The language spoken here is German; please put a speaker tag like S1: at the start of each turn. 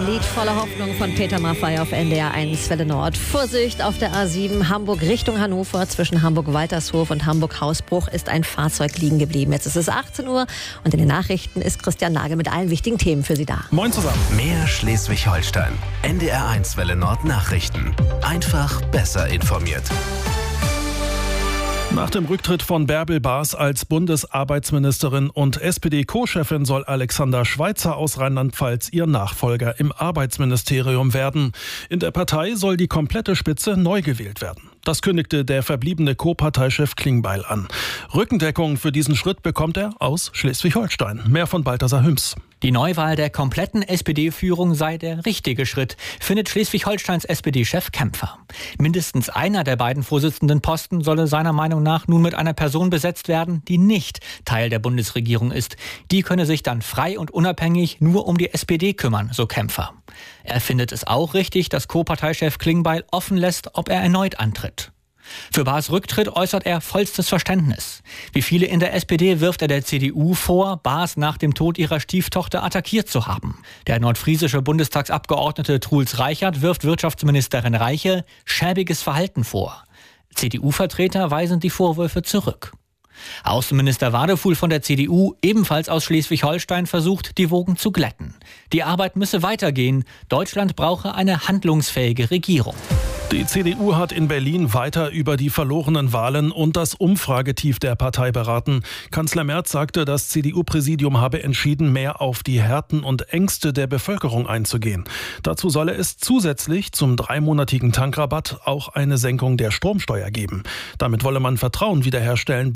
S1: Ein Lied voller Hoffnung von Peter Maffay auf NDR 1 Welle Nord. Vorsicht auf der A7 Hamburg Richtung Hannover. Zwischen Hamburg-Waltershof und Hamburg-Hausbruch ist ein Fahrzeug liegen geblieben. Jetzt ist es 18 Uhr und in den Nachrichten ist Christian Nagel mit allen wichtigen Themen für Sie da.
S2: Moin zusammen.
S3: Mehr Schleswig-Holstein. NDR 1 Welle Nord Nachrichten. Einfach besser informiert.
S2: Nach dem Rücktritt von Bärbel Baas als Bundesarbeitsministerin und SPD-Co-Chefin soll Alexander Schweitzer aus Rheinland-Pfalz ihr Nachfolger im Arbeitsministerium werden. In der Partei soll die komplette Spitze neu gewählt werden. Das kündigte der verbliebene Co-Parteichef Klingbeil an. Rückendeckung für diesen Schritt bekommt er aus Schleswig-Holstein. Mehr von Balthasar Hüms.
S4: Die Neuwahl der kompletten SPD-Führung sei der richtige Schritt, findet Schleswig-Holsteins SPD-Chef Kämpfer. Mindestens einer der beiden Vorsitzendenposten solle seiner Meinung nach nun mit einer Person besetzt werden, die nicht Teil der Bundesregierung ist. Die könne sich dann frei und unabhängig nur um die SPD kümmern, so Kämpfer. Er findet es auch richtig, dass Co-Parteichef Klingbeil offen lässt, ob er erneut antritt. Für Baas Rücktritt äußert er vollstes Verständnis. Wie viele in der SPD wirft er der CDU vor, Baas nach dem Tod ihrer Stieftochter attackiert zu haben. Der nordfriesische Bundestagsabgeordnete Truls Reichert wirft Wirtschaftsministerin Reiche schäbiges Verhalten vor. CDU-Vertreter weisen die Vorwürfe zurück. Außenminister Wadefuhl von der CDU, ebenfalls aus Schleswig-Holstein, versucht, die Wogen zu glätten. Die Arbeit müsse weitergehen. Deutschland brauche eine handlungsfähige Regierung.
S2: Die CDU hat in Berlin weiter über die verlorenen Wahlen und das Umfragetief der Partei beraten. Kanzler Merz sagte, das CDU-Präsidium habe entschieden, mehr auf die Härten und Ängste der Bevölkerung einzugehen. Dazu solle es zusätzlich zum 3-monatigen Tankrabatt auch eine Senkung der Stromsteuer geben. Damit wolle man Vertrauen wiederherstellen.